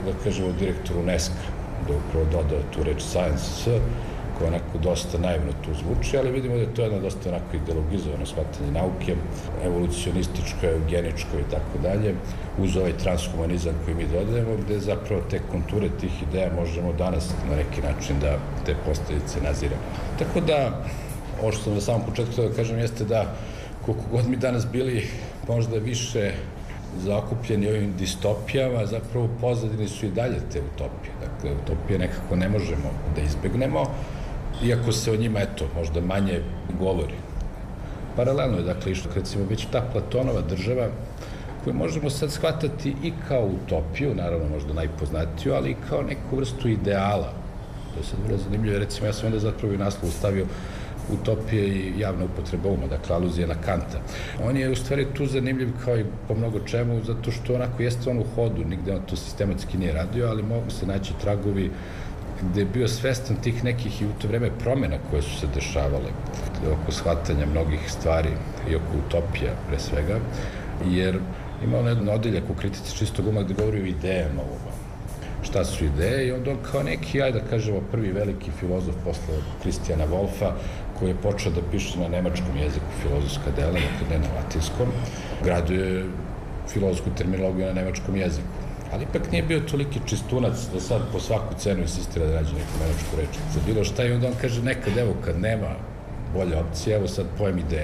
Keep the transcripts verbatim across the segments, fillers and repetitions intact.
da kažemo, direktor UNESCO, da upravo dodao tu reč science, koja onako dosta naivno tu zvuči, ali vidimo da je to jedno dosta onako ideologizovano shvatanje nauke, evolucionističko, eugeničko i tako dalje, uz ovaj transhumanizam koji mi dodajemo, gde zapravo te konture tih ideja možemo danas na neki način da te posledice naziramo. Tako da, ovo što sam na samom početku da kažem jeste da koliko god mi danas bili možda više zakupljeni ovim distopijama, zapravo u pozadini su i dalje te utopije. Dakle, utopije nekako ne možemo da izbegnemo, iako se o njima, eto, možda manje govori. Paralelno je, dakle, išlo, recimo, već ta Platonova država, koju možemo sad shvatati i kao utopiju, naravno možda najpoznatiju, ali i kao neku vrstu ideala. To je sad vrlo zanimljivo, recimo, ja sam onda zapravo i naslovu stavio utopije i javna upotreba uma, dakle, aluzija na Kanta. On je u stvari tu zanimljiv kao i po mnogo čemu, zato što onako jeste on u hodu, nigde on to sistematski nije radio, ali mogu se naći tragovi gde je bio svestan tih nekih i u to vreme promena koje su se dešavale oko shvatanja mnogih stvari i oko utopija pre svega, jer ima on jedan odeljak u kritici čistog uma gde govori o idejama uma. Šta su ideje i onda on kao neki, ajde da kažemo, prvi veliki filozof posle Kristijana Wolfa, koji je počeo da piše na nemačkom jeziku filozofska dela, dakle ne na latinskom, graduje filozofsku terminologiju na nemačkom jeziku. Ali ipak nije bio toliki čistunac da sad po svaku cenu insistira da nađe neku nemačku reč za bilo šta i onda on kaže nekad, evo, kad nema bolje opcije, evo sad pojem ideja.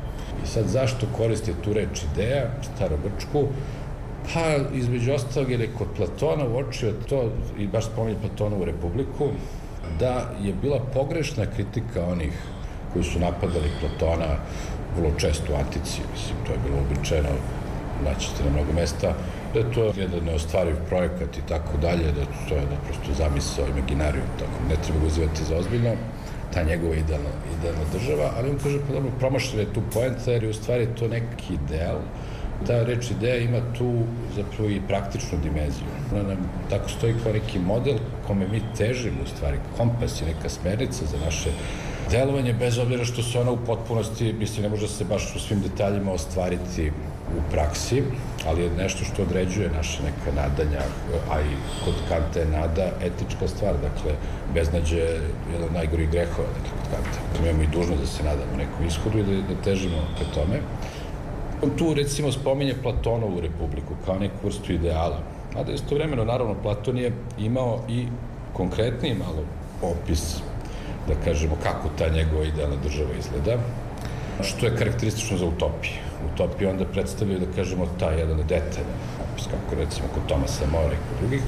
I sad zašto koriste tu reč ideja, starogrčku? Pa, između ostalog, jer je kod Platona uočio to, i baš spominje Platonovu republiku, da je bila pogrešna kritika onih koji su napadali Platona vrlo često u antici, mislim, to je bilo običajno, naćete na mnogo mesta, da je to jedan neostvariv projekat i tako dalje, da to je naprosto zamisao, imaginarijum, tako, ne treba ga uzivati za ozbiljno, ta njegova idealna, idealna država, ali on kaže, pa dobro, promašljena je tu poenta, jer je u stvari to neki ideal. Ta reč ideja ima tu zapravo i praktičnu dimenziju. Ona nam tako stoji kao neki model kome mi težimo u stvari, kompas je neka smernica za naše delovanje, bez obzira što se ona u potpunosti, mislim, ne može se baš u svim detaljima ostvariti u praksi, ali je nešto što određuje naše neka nadanja, a i kod Kanta je nada etička stvar, dakle, beznađe je jedan od najgorih grehova, dakle, kod Kanta. Mi imamo i dužnost da se nadamo nekom ishodu i da, da težimo ka tome. On tu, recimo, spominje Platonovu republiku kao neku vrstu ideala. A da istovremeno, naravno, Platon je imao i konkretniji malo opis, da kažemo, kako ta njegova idealna država izgleda, što je karakteristično za utopije. Utopije onda predstavljaju, da kažemo, taj jedan detaljan opis, kako recimo kod Tomasa Mora i kod drugih.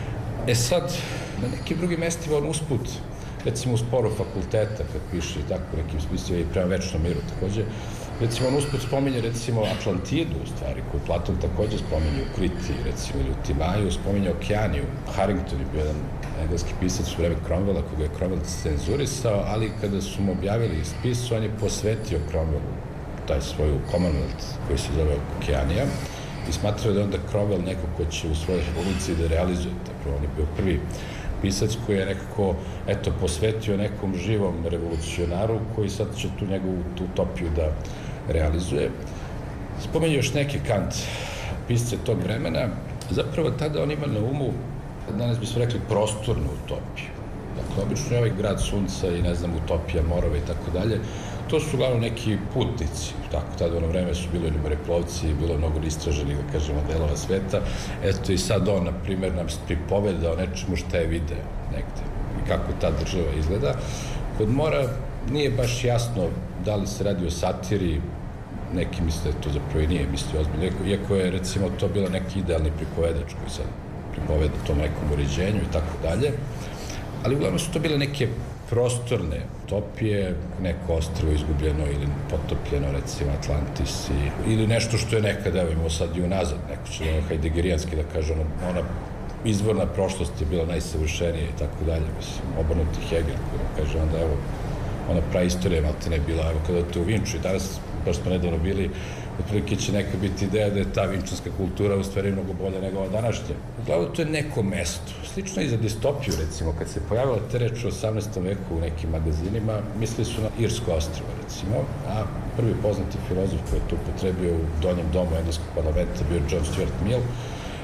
E sad, na nekim drugim mestima on usput, recimo u sporu fakulteta, kad piše i tako nekim smislima i prema večnom miru takođe, recimo on usput spominje recimo Atlantidu u stvari, koju Platon takođe spominje u Kriti, recimo, ili u Timaju, spominje Okeaniju. Harrington je bio jedan engleski pisac u vreme Cromwella, koga je Cromwell cenzurisao, ali kada su mu objavili spis, on je posvetio Cromwellu taj svoju Commonwealth koji se zove Okeanija i smatrao da onda Cromwell neko ko će u svojoj revoluciji da realizuje. Zapravo on je bio prvi pisac koji je nekako, eto, posvetio nekom živom revolucionaru koji sad će tu njegovu tu utopiju da realizuje. Spomenju još neki Kant, pisce tog vremena, zapravo tada on ima na umu, danas bismo rekli, prostornu utopiju. Dakle, obično je ovaj grad sunca i, ne znam, utopija morova i tako dalje, to su uglavnom neki putnici, tako, tada u ono vreme su bili moreplovci, bilo mnogo istraženih, da kažemo, delova sveta, eto i sad on, na primjer, nam pripoveda o nečemu šta je video negde i kako ta država izgleda. Kod Mora nije baš jasno da li se radi o satiri, neki misle da to zapravo i nije mislio ozbiljno, iako je, recimo, to bilo neki idealni pripovedač koji sad pripoveda tom nekom uređenju i tako dalje, ali uglavnom su to bile neke prostorne utopije, neko ostrvo izgubljeno ili potopljeno, recimo Atlantis, i, ili nešto što je nekad, evo imamo sad i unazad, neko će da hajdegerijanski da kaže, ona, ona izvorna prošlost je bila najsavršenija i tako dalje, mislim, obrnuti Hegel, koji kaže onda, evo, ona praistorija malte ne bila, evo, kada te u Vinču i danas, baš smo nedavno bili, otprilike će neka biti ideja da je ta vinčanska kultura u stvari mnogo bolja nego ova današnja. Uglavnom, to je neko mesto. Slično i za distopiju, recimo, kad se pojavila te reč u osamnaestom veku u nekim magazinima, mislili su na Irsko ostrvo, recimo, a prvi poznati filozof koji je to upotrebio u donjem domu engleskog parlamenta bio John Stuart Mill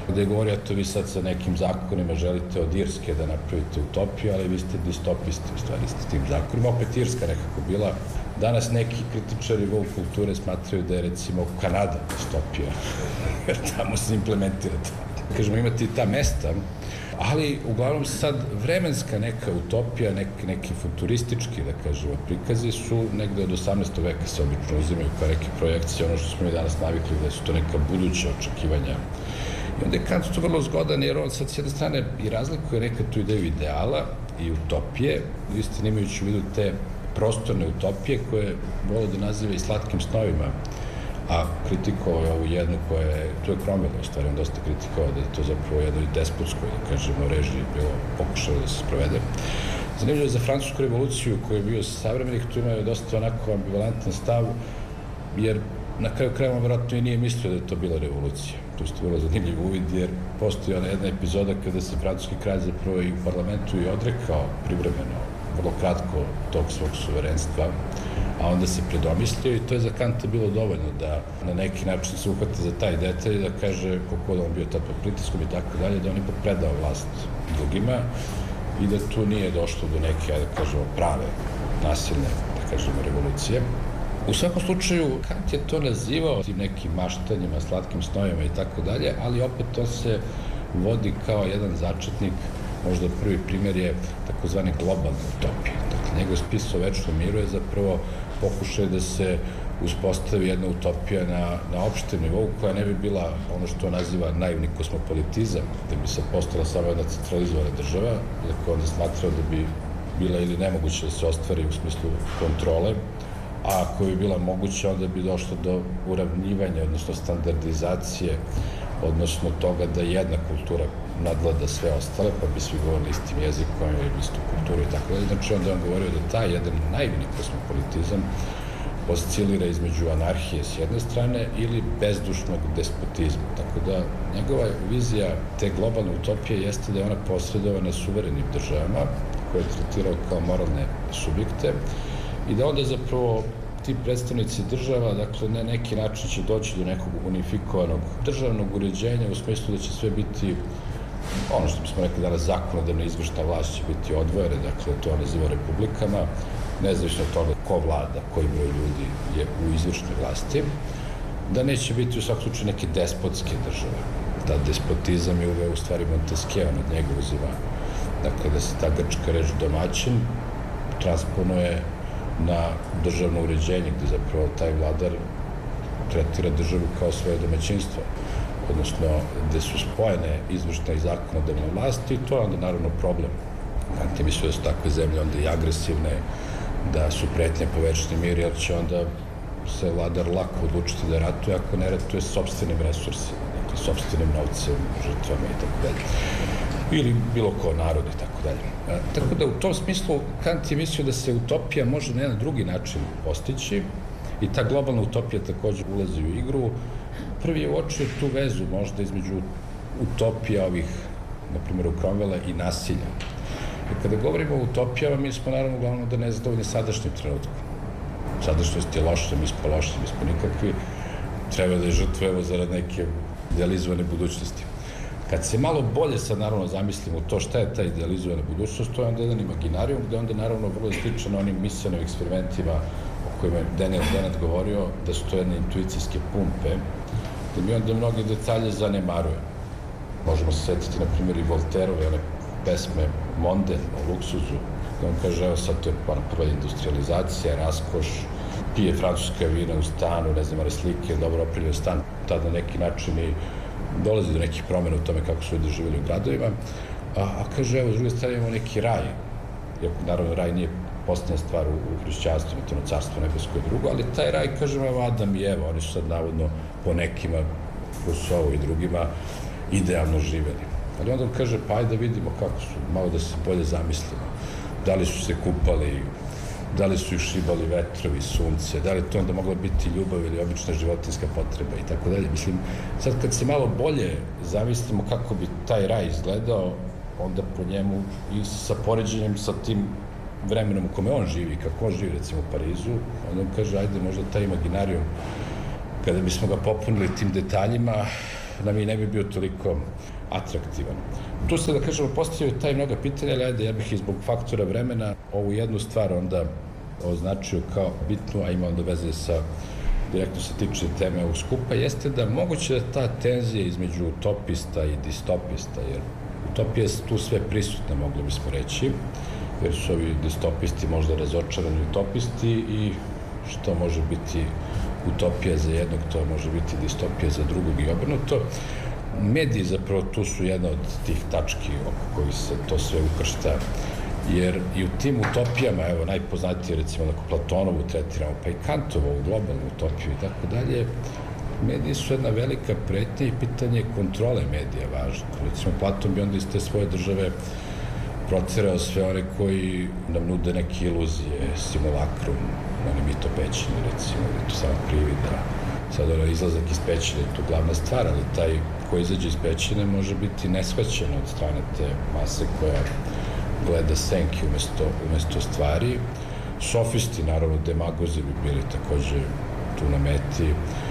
gde je govorio, eto vi sad sa nekim zakonima želite od Irske da napravite utopiju, ali vi ste distopisti u stvari s tim zakonima. Opet Irska nekako bila. Danas neki kritičari woke kulture smatraju da je recimo Kanada distopija, jer tamo se implementira to. Kažemo, imate i ta mesta, ali uglavnom sad vremenska neka utopija, neki, neki futuristički, da kažemo, prikazi su negde od osamnaestog veka se obično uzimaju kao neke projekcije, ono što smo mi danas navikli da su to neka buduća očekivanja. I onda je Kant to vrlo zgodan, jer on sad s jedne strane i razlikuje neka tu ideju ideala i utopije, istini imajući u vidu te prostorne utopije koje vole da naziva i slatkim snovima, a kritikovao je ovu jednu koja je, tu je Cromwell, u stvari on dosta kritikovao da je to zapravo jednoj despotskoj, da kažemo, režiji bilo pokušalo da se sprovede. Zanimljivo je za francusku revoluciju koju je bio savremenik, tu imao je dosta onako ambivalentan stav, jer na kraju krajeva vjerojatno i nije mislio da je to bila revolucija. To je vrlo zanimljiv uvid, jer postoji ona jedna epizoda kada se francuski kralj zapravo i u parlamentu i odrekao privremeno, vrlo kratko, tog svog suverenstva, a onda se predomislio i to je za Kanta bilo dovoljno da na neki način se uhvati za taj detalj, da kaže koliko da on bio tad pod pritiskom i tako dalje, da on ipak predao vlast drugima i da tu nije došlo do neke, da kažemo, prave, nasilne, da kažemo, revolucije. U svakom slučaju, Kant je to nazivao tim nekim maštanjima, slatkim snovima i tako dalje, ali opet to se vodi kao jedan začetnik. Možda prvi primjer je takozvani globalna utopija. Dakle, njegov spis o večnom miru je zapravo pokušaj da se uspostavi jedna utopija na, na opštem nivou koja ne bi bila ono što naziva naivni kosmopolitizam, da bi se postala samo jedna centralizovana država, dakle onda smatrao da bi bila ili nemoguće da se ostvari u smislu kontrole, a ako bi bila moguća, onda bi došlo do uravnjivanja, odnosno standardizacije, odnosno toga da jedna kultura nadvlada sve ostale, pa bi svi govorili istim jezikom ili istu kulturu i tako da. Znači, onda on govorio da taj jedan naivni kosmopolitizam oscilira između anarhije s jedne strane ili bezdušnog despotizma. Tako da njegova vizija te globalne utopije jeste da je ona posredovana suverenim državama koje je tretirao kao moralne subjekte i da onda zapravo ti predstavnici država, dakle, na neki način će doći do nekog unifikovanog državnog uređenja u smislu da će sve biti ono što bismo rekli danas zakonodavna izvršna vlast će biti odvojene, dakle to naziva republikama, nezavisno od toga ko vlada, koji broj ljudi je u izvršnoj vlasti, da neće biti u svakom slučaju neke despotske države. Da despotizam je uveo u stvari Montesquieu, od njega uzima. Dakle, da se ta grčka reč domaćin transponuje na državno uređenje, gde zapravo taj vladar tretira državu kao svoje domaćinstvo, odnosno gde su spojene izvršna i zakonodavna vlast i to je onda naravno problem. Kant je mislio da su takve zemlje onda i agresivne, da su pretnje po večni mir, jer će onda se vladar lako odlučiti da ratuje ako ne ratuje sopstvenim resursima, dakle sopstvenim novcem, žrtvama i tako dalje. Ili bilo ko narod i tako dalje. Tako da u tom smislu Kant je mislio da se utopija može na jedan drugi način postići i ta globalna utopija takođe ulazi u igru. Prvi je uočio tu vezu možda između utopija ovih, na primjer, u Cromwella i nasilja. I kada govorimo o utopijama, mi smo naravno uglavnom da ne zadovoljni sadašnjim trenutkom. Sadašnjost je loša, mi smo loši, mi smo nikakvi, treba da je žrtvujemo zarad neke idealizovane budućnosti. Kad se malo bolje sad naravno zamislimo to šta je ta idealizovana budućnost, to je onda jedan imaginarijum gde onda naravno vrlo sličan onim misanim eksperimentima o kojima je Daniel Dennett govorio, da su to jedne intuicijske pumpe, da mi onda mnogi detalje zanemarujemo. Možemo se setiti, na primjer, i Voltairove, one pesme Monden o luksuzu, gde on kaže, evo sad to je prva industrializacija, raskoš, pije francuska vina u stanu, ne znam, one slike, dobro opremljen stan, tada na neki način i dolazi do nekih promjena u tome kako su ljudi živjeli u gradovima, a, a kaže, evo, s druge strane imamo neki raj, iako naravno raj nije posljedna stvar u, u hrišćanstvu, to je carstvo nebesko i drugo, ali taj raj, kažemo, evo Adam i Eva, oni su sad navodno po nekima, Rousseau i drugima, idealno živjeli. Ali onda on kaže, pa ajde da vidimo kako su, malo da se bolje zamislimo. Da li su se kupali, da li su ih šibali vetrovi, sunce, da li to onda mogla biti ljubav ili obična životinjska potreba i tako dalje. Mislim, sad kad se malo bolje zamislimo kako bi taj raj izgledao, onda po njemu i sa poređenjem sa tim vremenom u kome on živi, kako on živi recimo u Parizu, onda on kaže, ajde možda taj imaginarijum, kada bismo ga popunili tim detaljima, nam i ne bi bio toliko atraktivan. Tu se, da kažemo, postavio taj mnoga pitanja, ali ajde, ja bih i zbog faktora vremena ovu jednu stvar onda označio kao bitnu, a ima onda veze sa, direktno se tiče teme ovog skupa, jeste da moguće da ta tenzija između utopista i distopista, jer utopija je tu sve prisutna, mogli bismo reći, jer su ovi distopisti možda razočarani utopisti i što može biti utopija za jednog, to može biti distopija za drugog i obrnuto. Mediji zapravo tu su jedna od tih tački oko kojih se to sve ukršta, jer i u tim utopijama, evo najpoznatije recimo ako Platonovu tretiramo, pa i Kantovu globalnu utopiju i tako dalje, mediji su jedna velika pretnja i pitanje kontrole medija važno. Recimo Platon bi onda iz te svoje države procerao sve one koji nam nude neke iluzije, simulakrum, oni mito pećine recimo, da je to samo privida. Sad ono izlazak iz pećine je tu glavna stvar, ali taj koji izađe iz pećine može biti neshvaćen od strane te mase koja gleda senki umesto, umesto stvari. Sofisti, naravno, demagozi bi bili takođe tu na meti.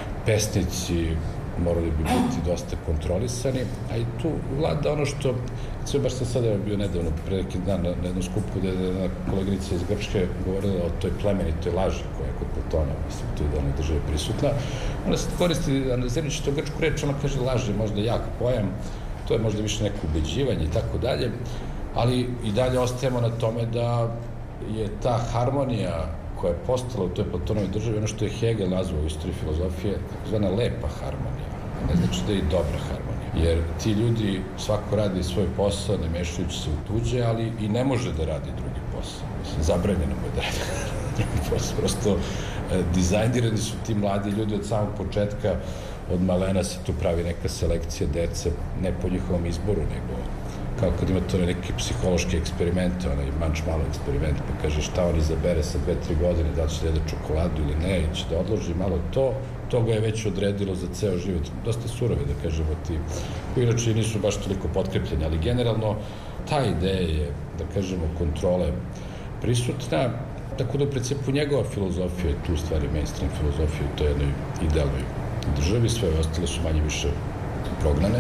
Pesnici morali bi biti dosta kontrolisani, a i tu vlada ono što, sve baš sam sada bio nedavno, pre neki dan na jednom skupu gde je jedna koleginica iz Grčke govorila o toj plemenitoj laži koja je kod Platona, mislim, tu je da ona država prisutna. Ona se koristi, analizirajući to grčku reč, ona kaže laž je možda jak pojam, to je možda više neko ubeđivanje i tako dalje, ali i dalje ostajemo na tome da je ta harmonija koja je postala u toj Platonovoj državi, ono što je Hegel nazvao u istoriji filozofije, takozvana lepa harmonija, ne znači da je i dobra harmonija, jer ti ljudi, svako radi svoj posao, ne mešajući se u tuđe, ali i ne može da radi drugi posao, mislim, zabranjeno mu je da radi drugi posao, prosto dizajnirani su ti mladi ljudi od samog početka, od malena se tu pravi neka selekcija dece, ne po njihovom izboru, nego kao kad ima to neki psihološki eksperiment, onaj manč malo eksperiment, pa kaže šta on izabere sa dve, tri godine, da li će da jede čokoladu ili ne, ili će da odloži malo to, to ga je već odredilo za ceo život. Dosta surovi, da kažemo, ti, koji inače nisu baš toliko potkrepljeni, ali generalno ta ideja je, da kažemo, kontrole prisutna, tako da u principu njegova filozofija je tu u stvari mainstream filozofija u toj jednoj idealnoj državi, sve ostale su manje više prognane.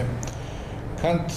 Kant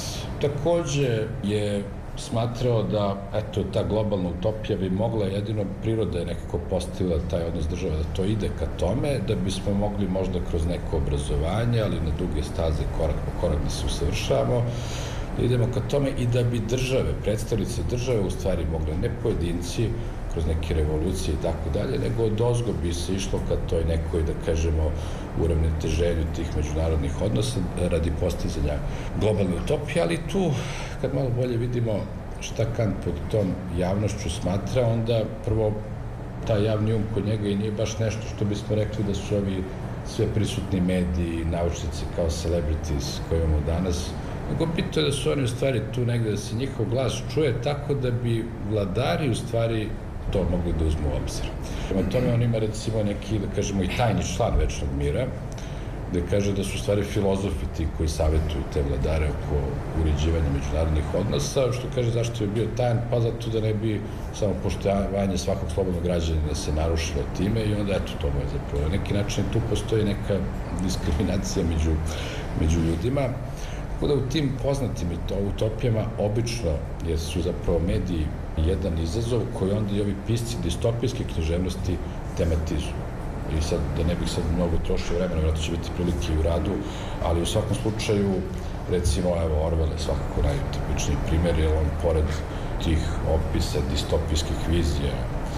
takođe je smatrao da, eto, ta globalna utopija bi mogla, jedino priroda je nekako postavila taj odnos države, da to ide ka tome, da bismo mogli možda kroz neko obrazovanje, ali na duge staze, korak po korak da se usavršavamo, da idemo ka tome i da bi države, predstavnice države u stvari mogle, ne pojedinci, kroz neke revolucije i tako dalje, nego od ozgo bi se išlo ka toj nekoj, da kažemo, uravnoteženju tih međunarodnih odnosa radi postizanja globalne utopije, ali tu, kad malo bolje vidimo šta Kant pod tom javnošću smatra, onda prvo taj javni um kod njega i nije baš nešto što bismo rekli da su ovi sve prisutni mediji, naučnici kao celebrities koje imamo danas, nego bitno je da su oni u stvari tu negde, da se njihov glas čuje tako da bi vladari u stvari to mogli da uzmu u obzir. Prema tome on ima recimo neki, da kažemo, i tajni član Večnog mira, gde kaže da su u stvari filozofi ti koji savjetuju te vladare oko uređivanja međunarodnih odnosa, što kaže zašto je bio tajan, pa zato da ne bi samo poštovanje svakog slobodnog građanina se narušilo time i onda eto to mu je zapravo. Na neki način tu postoji neka diskriminacija među, među ljudima. Tako da u tim poznatim utopijama obično jer su zapravo mediji jedan izazov koji onda i ovi pisci distopijske književnosti tematizuju. I sad, da ne bih sad mnogo trošio vremena, vjerojatno će biti prilike i u radu, ali u svakom slučaju, recimo, evo, Orwell je svakako najtipičniji primjer, jer on pored tih opisa distopijskih vizija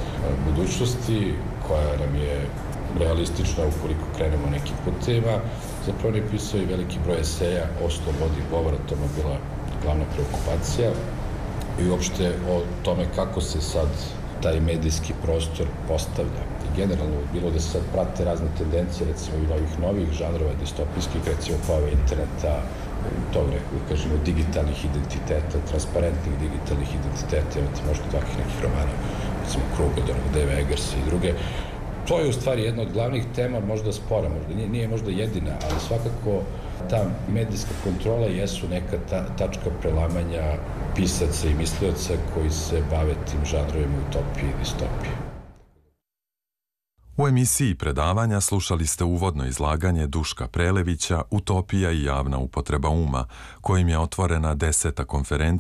budućnosti, koja nam je realistična ukoliko krenemo nekim putevima, zapravo on je pisao i veliki broj eseja o slobodi govora, to mu je bila glavna preokupacija i uopšte o tome kako se sad taj medijski prostor postavlja. I generalno bilo da se sad prate razne tendencije, recimo i novih novih žanrova distopijskih, recimo pojave interneta, tog nekog, kažemo, digitalnih identiteta, transparentnih digitalnih identiteta, imate možda takvih nekih romana, recimo Krug od onog Dave Eggersa i druge. To je u stvari jedna od glavnih tema, možda spora, možda nije, nije možda jedina, ali svakako ta medijska kontrola jesu neka ta, tačka prelamanja pisaca i mislioca koji se bave tim žanrovima utopije i distopije. U emisiji predavanja slušali ste uvodno izlaganje Duška Prelevića Utopija i javna upotreba uma, kojim je otvorena deseta konferencija